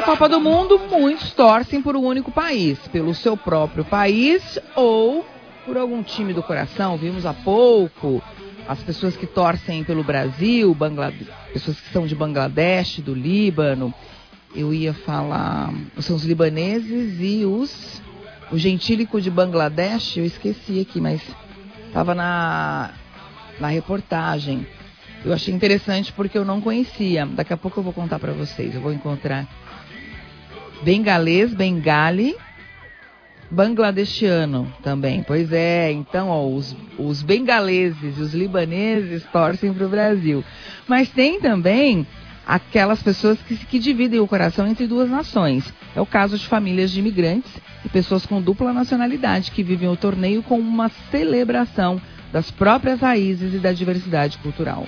Copa do Mundo, muitos torcem por um único país, pelo seu próprio país ou por algum time do coração. Vimos há pouco as pessoas que torcem pelo Brasil, pessoas que são de Bangladesh, do Líbano. Eu ia falar, são os libaneses e o gentílico de Bangladesh, eu esqueci aqui, mas estava na reportagem. Eu achei interessante porque eu não conhecia. Daqui a pouco eu vou contar para vocês. Eu vou encontrar bengalês, bengali, bangladeshiano também. Pois é, então ó, os bengaleses e os libaneses torcem para o Brasil. Mas tem também aquelas pessoas que dividem o coração entre duas nações. É o caso de famílias de imigrantes e pessoas com dupla nacionalidade que vivem o torneio como uma celebração das próprias raízes e da diversidade cultural.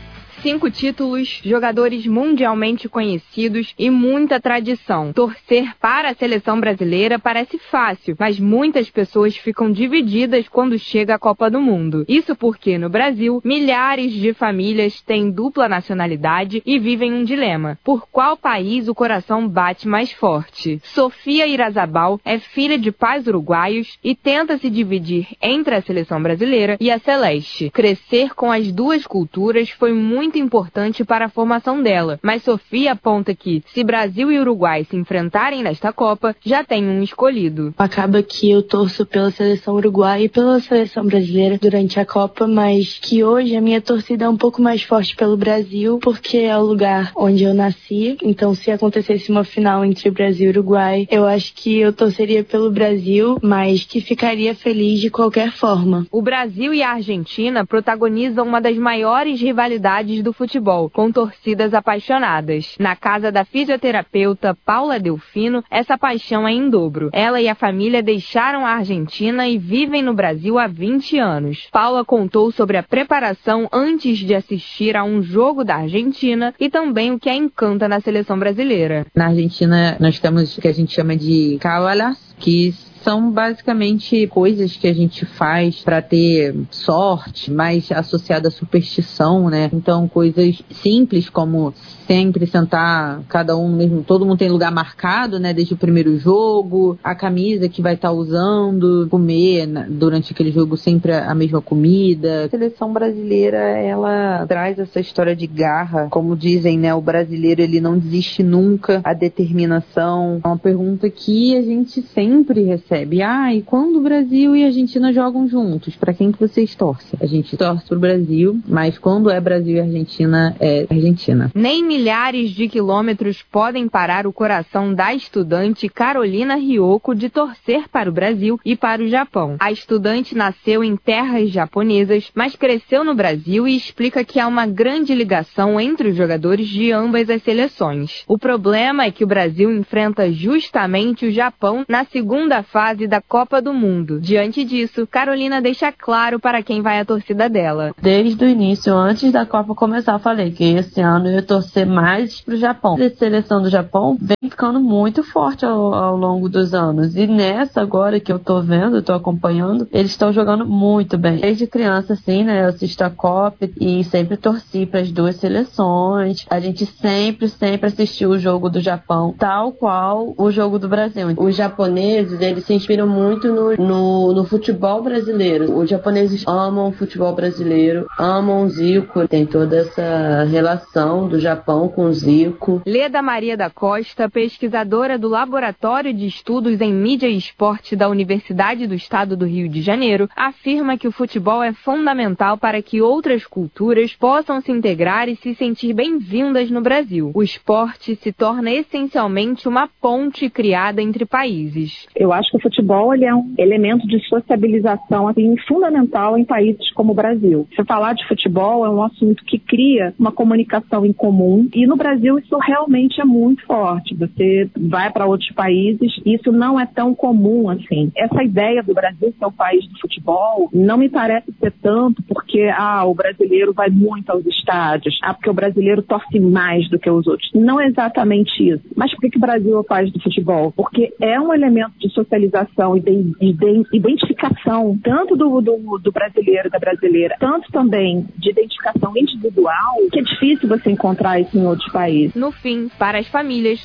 5 títulos, jogadores mundialmente conhecidos e muita tradição. Torcer para a seleção brasileira parece fácil, mas muitas pessoas ficam divididas quando chega a Copa do Mundo. Isso porque, no Brasil, milhares de famílias têm dupla nacionalidade e vivem um dilema. Por qual país o coração bate mais forte? Sofia Irazabal é filha de pais uruguaios e tenta se dividir entre a seleção brasileira e a celeste. Crescer com as duas culturas foi muito importante para a formação dela, mas Sofia aponta que, se Brasil e Uruguai se enfrentarem nesta Copa, já tem um escolhido. Acaba que eu torço pela seleção uruguaia e pela seleção brasileira durante a Copa, mas que hoje a minha torcida é um pouco mais forte pelo Brasil, porque é o lugar onde eu nasci. Então, se acontecesse uma final entre Brasil e Uruguai, eu acho que eu torceria pelo Brasil, mas que ficaria feliz de qualquer forma. O Brasil e a Argentina protagonizam uma das maiores rivalidades do futebol, com torcidas apaixonadas. Na casa da fisioterapeuta Paula Delfino, essa paixão é em dobro. Ela e a família deixaram a Argentina e vivem no Brasil há 20 anos. Paula contou sobre a preparação antes de assistir a um jogo da Argentina e também o que a encanta na seleção brasileira. Na Argentina, nós temos o que a gente chama de cábalas, que são basicamente coisas que a gente faz para ter sorte, mais associada à superstição, né? Então, coisas simples como sempre sentar cada um mesmo, todo mundo tem lugar marcado, né? Desde o primeiro jogo, a camisa que vai estar usando, comer durante aquele jogo sempre a mesma comida. A seleção brasileira, ela traz essa história de garra, como dizem, né? O brasileiro, ele não desiste nunca, a determinação. É uma pergunta que a gente sempre recebe. E quando o Brasil e a Argentina jogam juntos, para quem que vocês torcem? A gente torce pro Brasil, mas quando é Brasil e Argentina, é Argentina. Nem milhares de quilômetros podem parar o coração da estudante Carolina Ryoko de torcer para o Brasil e para o Japão. A estudante nasceu em terras japonesas, mas cresceu no Brasil e explica que há uma grande ligação entre os jogadores de ambas as seleções. O problema é que o Brasil enfrenta justamente o Japão na segunda fase da Copa do Mundo. Diante disso, Carolina deixa claro para quem vai a torcida dela. Desde o início, antes da Copa começar, eu falei que esse ano eu ia torcer mais pro Japão. A seleção do Japão vem ficando muito forte ao longo dos anos. E nessa agora que eu tô vendo, eu tô acompanhando, eles estão jogando muito bem. Desde criança, assim, né, eu assisto a Copa e sempre torci para as duas seleções. A gente sempre assistiu o jogo do Japão, tal qual o jogo do Brasil. Os japoneses, eles se inspiram muito no futebol brasileiro. Os japoneses amam o futebol brasileiro, amam o Zico, tem toda essa relação do Japão com o Zico. Leda Maria da Costa, pesquisadora do Laboratório de Estudos em Mídia e Esporte da Universidade do Estado do Rio de Janeiro, afirma que o futebol é fundamental para que outras culturas possam se integrar e se sentir bem-vindas no Brasil. O esporte se torna essencialmente uma ponte criada entre países. Eu acho que o futebol ele é um elemento de sociabilização assim, fundamental em países como o Brasil. Se falar de futebol é um assunto que cria uma comunicação em comum e no Brasil isso realmente é muito forte. Você vai para outros países e isso não é tão comum assim. Essa ideia do Brasil ser o país do futebol não me parece ser tanto porque o brasileiro vai muito aos estádios, porque o brasileiro torce mais do que os outros. Não é exatamente isso. Mas por que o Brasil é o país do futebol? Porque é um elemento de socialização e de identificação tanto do brasileiro e da brasileira, tanto também de identificação individual, que é difícil você encontrar isso em outros países. No fim, para as famílias, a Copa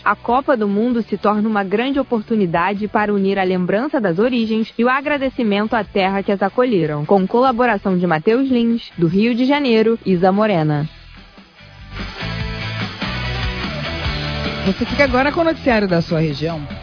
Copa do Mundo se torna uma grande oportunidade para unir a lembrança das origens e o agradecimento à terra que as acolheram, com colaboração de Matheus Lins, do Rio de Janeiro, Isa Morena. Você fica agora com o noticiário da sua região.